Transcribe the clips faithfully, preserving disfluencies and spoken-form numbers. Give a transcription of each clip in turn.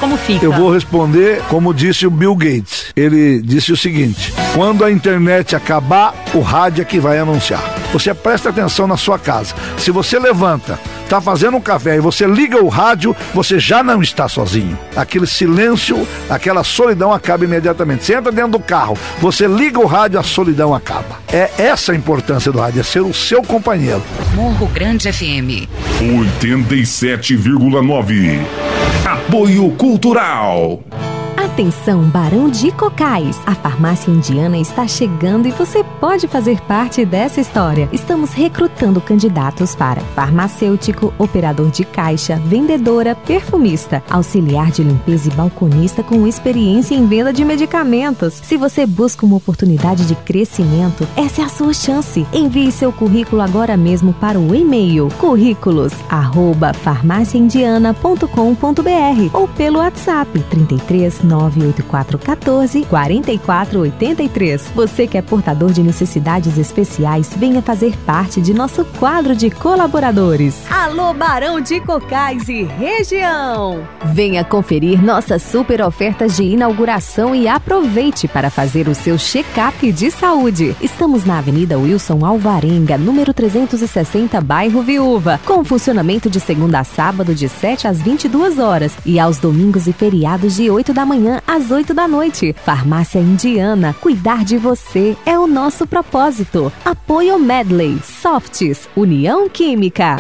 como fica? Eu vou responder como disse o Bill Gates. Ele disse o seguinte: quando a internet acabar, o rádio é que vai anunciar. Você presta atenção na sua casa. Se você levanta, está fazendo um café e você liga o rádio, você já não está sozinho. Aquele silêncio, aquela solidão acaba imediatamente. Você entra dentro do carro, você liga o rádio, a solidão acaba. É essa a importância do rádio, é ser o seu companheiro. Morro Grande F M oitenta e sete vírgula nove. Apoio Cultural. Atenção, Barão de Cocais! A farmácia indiana está chegando e você pode fazer parte dessa história. Estamos recrutando candidatos para farmacêutico, operador de caixa, vendedora, perfumista, auxiliar de limpeza e balconista com experiência em venda de medicamentos. Se você busca uma oportunidade de crescimento, essa é a sua chance. Envie seu currículo agora mesmo para o e-mail currículos arroba farmácia indiana ponto com ponto br ou pelo WhatsApp trinta e três nove oito quatro um quatro quatro quatro oito três. Você que é portador de necessidades especiais, venha fazer parte de nosso quadro de colaboradores. Alô, Barão de Cocais e região! Venha conferir nossas super ofertas de inauguração e aproveite para fazer o seu check-up de saúde. Estamos na Avenida Wilson Alvarenga, número trezentos e sessenta, bairro Viúva, com funcionamento de segunda a sábado de sete às vinte e duas horas e aos domingos e feriados de oito da manhã às oito da noite. Farmácia Indiana, cuidar de você é o nosso propósito. Apoio Medley, Softs, União Química.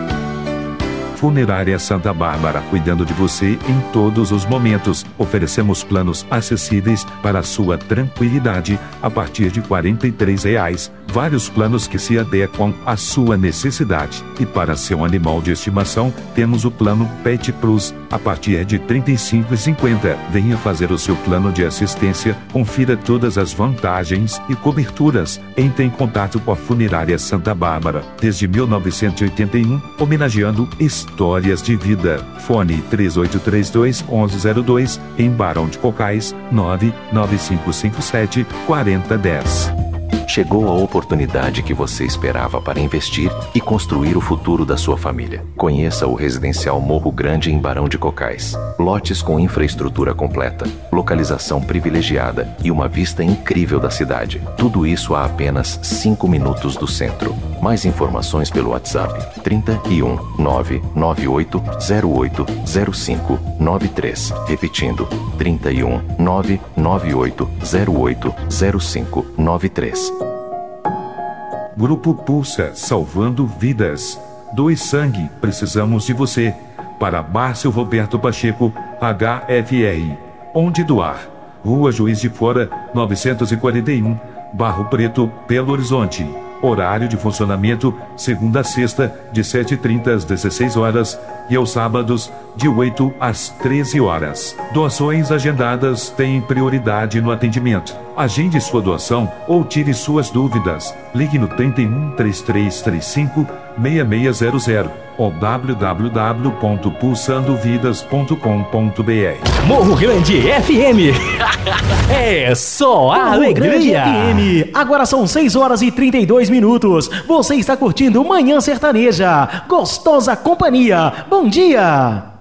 Funerária Santa Bárbara, cuidando de você em todos os momentos. Oferecemos planos acessíveis para a sua tranquilidade a partir de quarenta e três reais. Vários planos que se adequam à sua necessidade. E para seu animal de estimação, temos o plano Pet Plus a partir de trinta e cinco reais e cinquenta centavos. Venha fazer o seu plano de assistência, confira todas as vantagens e coberturas. Entre em contato com a Funerária Santa Bárbara, desde mil novecentos e oitenta e um, homenageando histórias de vida. Fone três oito três dois, onze zero dois, em Barão de Cocais, nove nove cinco cinco sete, quatro zero um zero. Chegou a oportunidade que você esperava para investir e construir o futuro da sua família. Conheça o Residencial Morro Grande em Barão de Cocais. Lotes com infraestrutura completa, localização privilegiada e uma vista incrível da cidade. Tudo isso a apenas cinco minutos do centro. Mais informações pelo WhatsApp trinta e um, nove nove oito zero oito zero cinco nove três. Repetindo, trinta e um, nove nove oito zero oito zero cinco nove três. Grupo Pulsa, salvando vidas. Doe sangue, precisamos de você. Para Márcio Roberto Pacheco, H F R. Onde doar? Rua Juiz de Fora, novecentos e quarenta e um, Barro Preto, Belo Horizonte. Horário de funcionamento, segunda a sexta, de sete e trinta às dezesseis horas e aos sábados, de oito às treze horas. Doações agendadas têm prioridade no atendimento. Agende sua doação ou tire suas dúvidas. Ligue no trinta e um, trinta e três trinta e cinco, seis seis zero zero ou w w w ponto pulsando vidas ponto com ponto b r. Morro Grande F M. É só a Morro alegria. Grande F M. Agora são seis horas e trinta e dois minutos. Você está curtindo Manhã Sertaneja. Gostosa companhia. Bom dia.